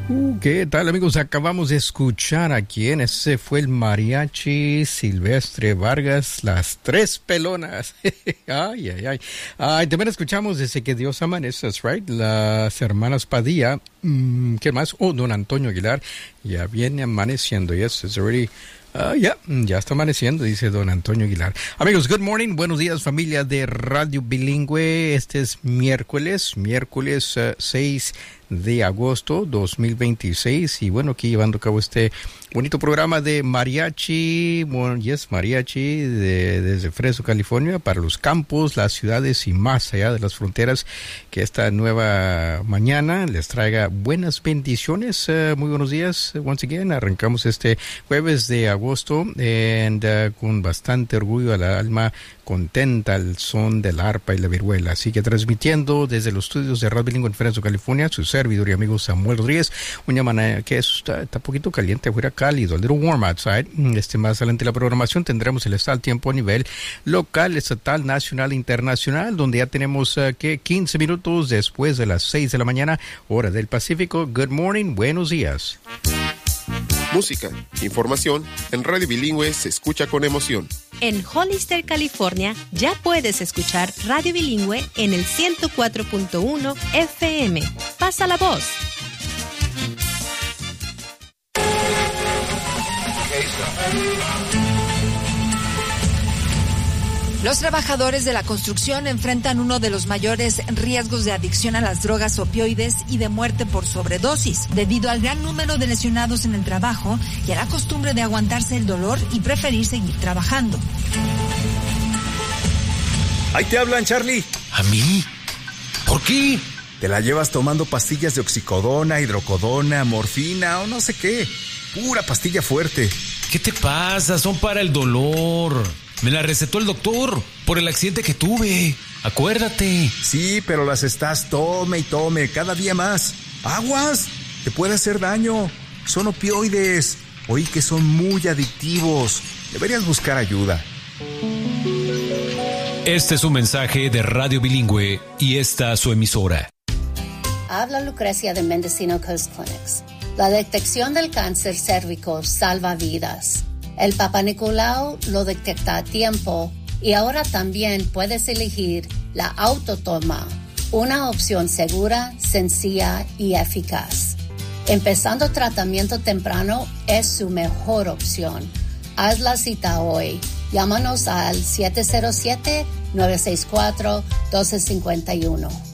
¿Qué tal, amigos? Acabamos de escuchar a quién. Ese fue el mariachi Silvestre Vargas, las tres pelonas. Ay, ay, ay. Ay, también escuchamos Desde que Dios amanece, that's right. Las hermanas Padilla. ¿Qué más? Oh, don Antonio Aguilar. Ya viene amaneciendo. Yes, it's already... ya está amaneciendo, dice don Antonio Aguilar. Amigos, good morning, buenos días, familia de Radio Bilingüe. Este es miércoles 6 de agosto 2026. Y bueno, aquí llevando a cabo este bonito programa de mariachi, mariachi desde Fresno, California, para los campos, las ciudades y más allá de las fronteras. Que esta nueva mañana les traiga buenas bendiciones. Muy buenos días, once again. Arrancamos este jueves de agosto con bastante orgullo al alma, contenta al son del arpa y la viruela. Así que transmitiendo desde los estudios de Radio Bilingüe en Fresno, California, su servidor y amigo Samuel Rodríguez. Una mañana que está un poquito caliente, afuera cálido, a little warm outside. Más adelante la programación tendremos el estado del tiempo a nivel local, estatal, nacional, internacional, donde ya tenemos 15 minutos después de las 6 de la mañana, hora del Pacífico. Good morning, buenos días. Música, información, en Radio Bilingüe se escucha con emoción. En Hollister, California, ya puedes escuchar Radio Bilingüe en el 104.1 FM. Pasa la voz. Los trabajadores de la construcción enfrentan uno de los mayores riesgos de adicción a las drogas opioides y de muerte por sobredosis, debido al gran número de lesionados en el trabajo y a la costumbre de aguantarse el dolor y preferir seguir trabajando. Ahí te hablan, Charlie. ¿A mí? ¿Por qué? Te la llevas tomando pastillas de oxicodona, hidrocodona, morfina o no sé qué. Pura pastilla fuerte. ¿Qué te pasa? Son para el dolor. Me la recetó el doctor por el accidente que tuve. Acuérdate. Sí, pero las estás tome y tome cada día más. ¡Aguas! Te puede hacer daño. Son opioides. Oí que son muy adictivos. Deberías buscar ayuda. Este es un mensaje de Radio Bilingüe y esta su emisora. Habla Lucrecia de Mendocino Coast Clinics. La detección del cáncer cérvico salva vidas. El Papa Nicolau lo detecta a tiempo y ahora también puedes elegir la autotoma, una opción segura, sencilla y eficaz. Empezando tratamiento temprano es su mejor opción. Haz la cita hoy. Llámanos al 707-964-1251.